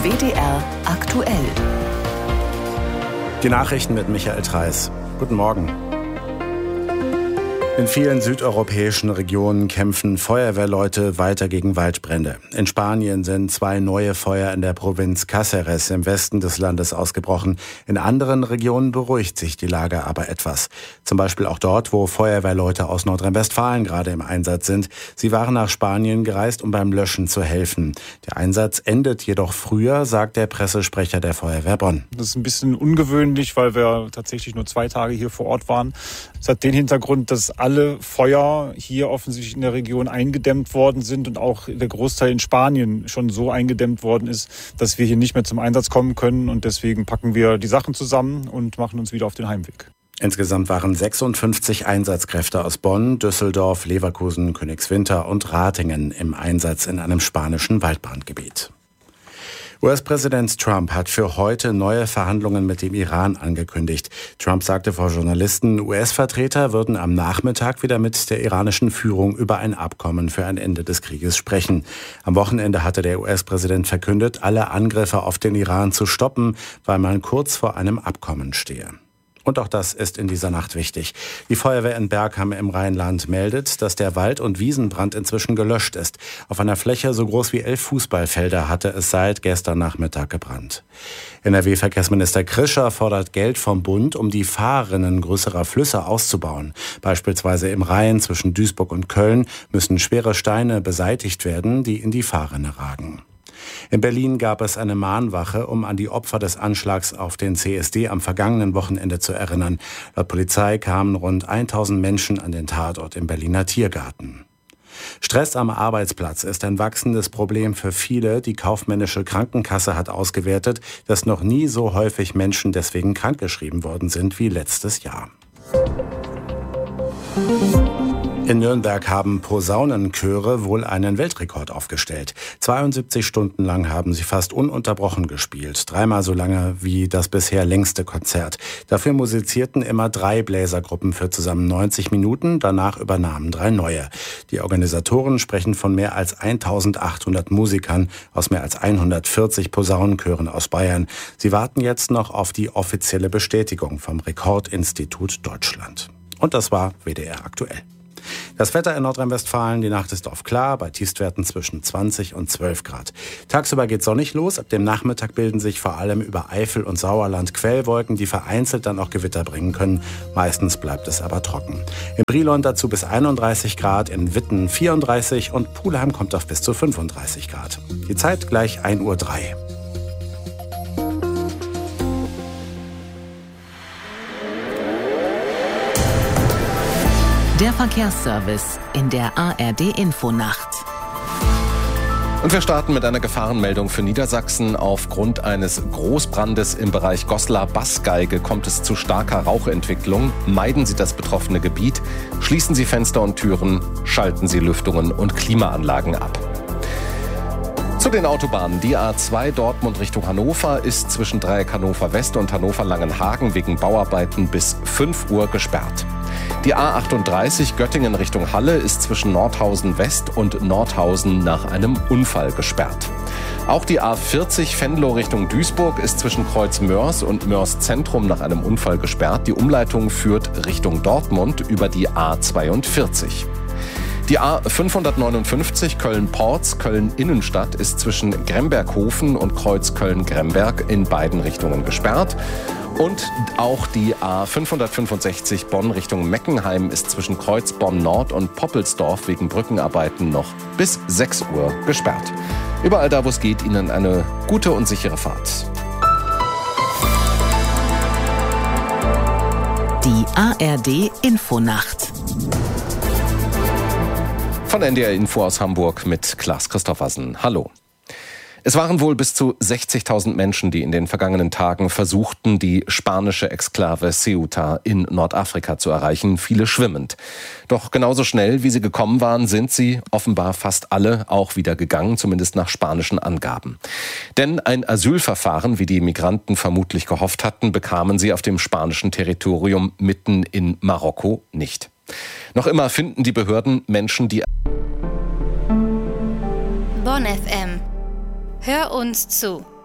WDR aktuell. Die Nachrichten mit Michael Threiss. Guten Morgen. In vielen südeuropäischen Regionen kämpfen Feuerwehrleute weiter gegen Waldbrände. In Spanien sind 2 neue Feuer in der Provinz Cáceres im Westen des Landes ausgebrochen. In anderen Regionen beruhigt sich die Lage aber etwas. Zum Beispiel auch dort, wo Feuerwehrleute aus Nordrhein-Westfalen gerade im Einsatz sind. Sie waren nach Spanien gereist, um beim Löschen zu helfen. Der Einsatz endet jedoch früher, sagt der Pressesprecher der Feuerwehr Bonn. Das ist ein bisschen ungewöhnlich, weil wir tatsächlich nur 2 Tage hier vor Ort waren. Das hat den Hintergrund, dass alle Feuer hier offensichtlich in der Region eingedämmt worden sind und auch der Großteil in Spanien schon so eingedämmt worden ist, dass wir hier nicht mehr zum Einsatz kommen können. Und deswegen packen wir die Sachen zusammen und machen uns wieder auf den Heimweg. Insgesamt waren 56 Einsatzkräfte aus Bonn, Düsseldorf, Leverkusen, Königswinter und Ratingen im Einsatz in einem spanischen Waldbrandgebiet. US-Präsident Trump hat für heute neue Verhandlungen mit dem Iran angekündigt. Trump sagte vor Journalisten, US-Vertreter würden am Nachmittag wieder mit der iranischen Führung über ein Abkommen für ein Ende des Krieges sprechen. Am Wochenende hatte der US-Präsident verkündet, alle Angriffe auf den Iran zu stoppen, weil man kurz vor einem Abkommen stehe. Und auch das ist in dieser Nacht wichtig. Die Feuerwehr in Bergham im Rheinland meldet, dass der Wald- und Wiesenbrand inzwischen gelöscht ist. Auf einer Fläche so groß wie 11 Fußballfelder hatte es seit gestern Nachmittag gebrannt. NRW-Verkehrsminister Krischer fordert Geld vom Bund, um die Fahrrinnen größerer Flüsse auszubauen. Beispielsweise im Rhein zwischen Duisburg und Köln müssen schwere Steine beseitigt werden, die in die Fahrrinne ragen. In Berlin gab es eine Mahnwache, um an die Opfer des Anschlags auf den CSD am vergangenen Wochenende zu erinnern. Laut Polizei kamen rund 1000 Menschen an den Tatort im Berliner Tiergarten. Stress am Arbeitsplatz ist ein wachsendes Problem für viele. Die kaufmännische Krankenkasse hat ausgewertet, dass noch nie so häufig Menschen deswegen krankgeschrieben worden sind wie letztes Jahr. In Nürnberg haben Posaunenchöre wohl einen Weltrekord aufgestellt. 72 Stunden lang haben sie fast ununterbrochen gespielt. 3-mal so lange wie das bisher längste Konzert. Dafür musizierten immer 3 Bläsergruppen für zusammen 90 Minuten. Danach übernahmen 3 neue. Die Organisatoren sprechen von mehr als 1800 Musikern aus mehr als 140 Posaunenchören aus Bayern. Sie warten jetzt noch auf die offizielle Bestätigung vom Rekordinstitut Deutschland. Und das war WDR aktuell. Das Wetter in Nordrhein-Westfalen, die Nacht ist oft klar, bei Tiefstwerten zwischen 20 und 12 Grad. Tagsüber geht sonnig los, ab dem Nachmittag bilden sich vor allem über Eifel und Sauerland Quellwolken, die vereinzelt dann auch Gewitter bringen können. Meistens bleibt es aber trocken. In Brilon dazu bis 31 Grad, in Witten 34 und Pulheim kommt auf bis zu 35 Grad. Die Zeit gleich 1:03 Uhr. Der Verkehrsservice in der ARD-Infonacht. Und wir starten mit einer Gefahrenmeldung für Niedersachsen. Aufgrund eines Großbrandes im Bereich Goslar-Bassgeige kommt es zu starker Rauchentwicklung. Meiden Sie das betroffene Gebiet, schließen Sie Fenster und Türen, schalten Sie Lüftungen und Klimaanlagen ab. Zu den Autobahnen. Die A2 Dortmund Richtung Hannover ist zwischen Dreieck Hannover West und Hannover Langenhagen wegen Bauarbeiten bis 5 Uhr gesperrt. Die A38 Göttingen Richtung Halle ist zwischen Nordhausen West und Nordhausen nach einem Unfall gesperrt. Auch die A40 Venlo Richtung Duisburg ist zwischen Kreuz Mörs und Mörs Zentrum nach einem Unfall gesperrt. Die Umleitung führt Richtung Dortmund über die A42. Die A559 Köln-Porz, Köln-Innenstadt ist zwischen Gremberghofen und Kreuz Köln-Gremberg in beiden Richtungen gesperrt. Und auch die A565 Bonn Richtung Meckenheim ist zwischen Kreuz Bonn-Nord und Poppelsdorf wegen Brückenarbeiten noch bis 6 Uhr gesperrt. Überall da, wo es geht, Ihnen eine gute und sichere Fahrt. Die ARD-Infonacht. Von NDR Info aus Hamburg mit Klaas Christoffersen. Hallo. Es waren wohl bis zu 60.000 Menschen, die in den vergangenen Tagen versuchten, die spanische Exklave Ceuta in Nordafrika zu erreichen, viele schwimmend. Doch genauso schnell, wie sie gekommen waren, sind sie offenbar fast alle auch wieder gegangen, zumindest nach spanischen Angaben. Denn ein Asylverfahren, wie die Migranten vermutlich gehofft hatten, bekamen sie auf dem spanischen Territorium mitten in Marokko nicht. Noch immer finden die Behörden Menschen, die... Bonn FM. Hör uns zu.